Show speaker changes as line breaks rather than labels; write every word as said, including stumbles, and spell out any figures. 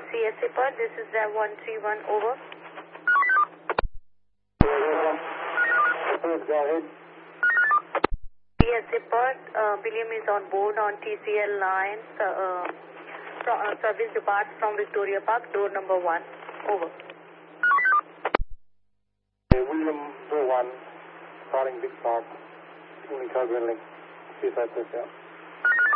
C S A Pod, this is Rev one three one, over.
Go ahead.
C S A Pod, uh, William is on board on T C L line. Uh, so, uh, service departs from Victoria Park, door number one. Over.
Okay, William, door one, starting Vic Park, Unicode Link, two five six out.